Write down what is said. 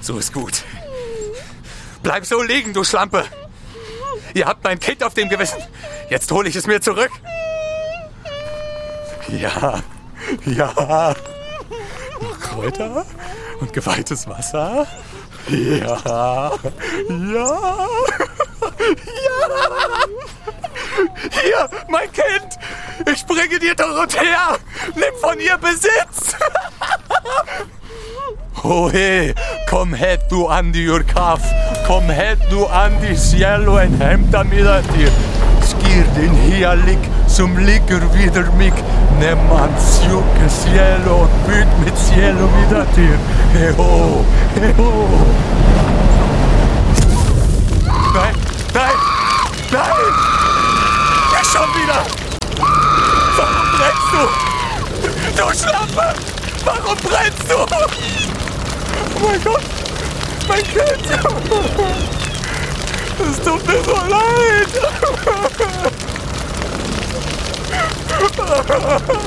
So ist gut. Bleib so liegen, du Schlampe. Ihr habt mein Kind auf dem Gewissen. Jetzt hole ich es mir zurück. Ja. Noch Kräuter und geweihtes Wasser. Ja. Hier, mein Kind. Ich bringe dir Dorothea. Nimm von ihr Besitz. Ohe, kom het du an die Urkaf. Kom het du an die cielo en hämta mida dir. Skir din hialik som ligger vidare mig. Nimm ans juke cielo och byt mitt cielo vidare dir. Heho. Nein. Nicht schon wieder. Warum brennst du? Du Schlampe. Warum brennst du? Oh mein Gott. Mein Kind. Es tut mir so leid.